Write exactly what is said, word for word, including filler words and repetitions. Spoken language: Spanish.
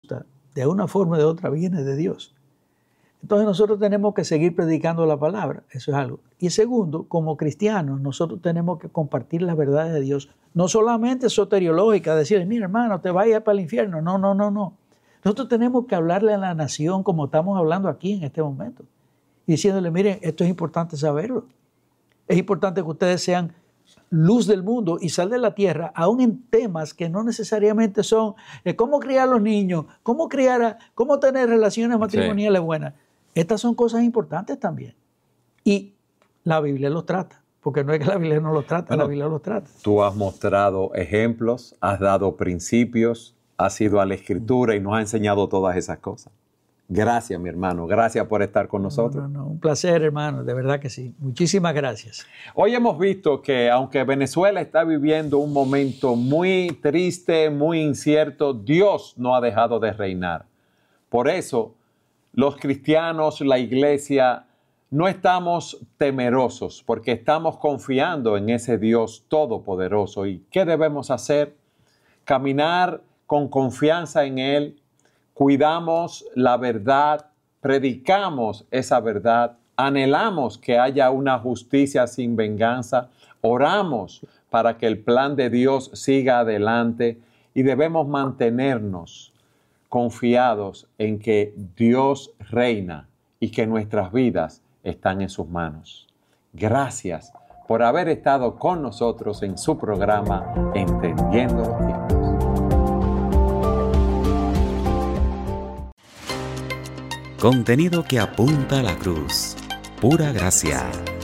gusta, de una forma o de otra viene de Dios. Entonces nosotros tenemos que seguir predicando la palabra, eso es algo. Y segundo, como cristianos, nosotros tenemos que compartir las verdades de Dios, no solamente soteriológicas, decirle, mira hermano, te vayas para el infierno, no, no, no, no. Nosotros tenemos que hablarle a la nación como estamos hablando aquí en este momento, y diciéndole, miren, esto es importante saberlo. Es importante que ustedes sean luz del mundo y sal de la tierra, aún en temas que no necesariamente son eh, cómo criar a los niños, cómo criar, a, cómo tener relaciones matrimoniales sí. buenas. Estas son cosas importantes también. Y la Biblia los trata, porque no es que la Biblia no los trata, bueno, la Biblia los trata. Tú has mostrado ejemplos, has dado principios, has ido a la Escritura y nos has enseñado todas esas cosas. Gracias, mi hermano. Gracias por estar con nosotros. No, no, no. Un placer, hermano. De verdad que sí. Muchísimas gracias. Hoy hemos visto que aunque Venezuela está viviendo un momento muy triste, muy incierto, Dios no ha dejado de reinar. Por eso, los cristianos, la iglesia, no estamos temerosos porque estamos confiando en ese Dios todopoderoso. ¿Y qué debemos hacer? Caminar con confianza en Él. Cuidamos la verdad, predicamos esa verdad, anhelamos que haya una justicia sin venganza, oramos para que el plan de Dios siga adelante y debemos mantenernos confiados en que Dios reina y que nuestras vidas están en sus manos. Gracias por haber estado con nosotros en su programa Entendiendo los Tiempos. Contenido que apunta a la cruz. Pura gracia.